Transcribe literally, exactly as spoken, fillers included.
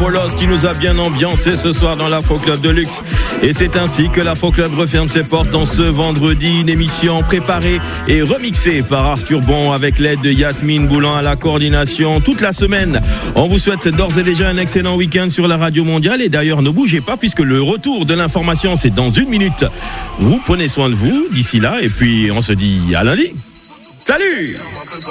Polos qui nous a bien ambiancé ce soir dans l'Afro Club de Luxe. Et c'est ainsi que l'Afro Club referme ses portes dans ce vendredi. Une émission préparée et remixée par Arthur Bon avec l'aide de Yasmine Boulan à la coordination toute la semaine. On vous souhaite d'ores et déjà un excellent week-end sur la radio mondiale. Et d'ailleurs, ne bougez pas puisque le retour de l'information, c'est dans une minute. Vous prenez soin de vous d'ici là et puis on se dit à lundi. Salut!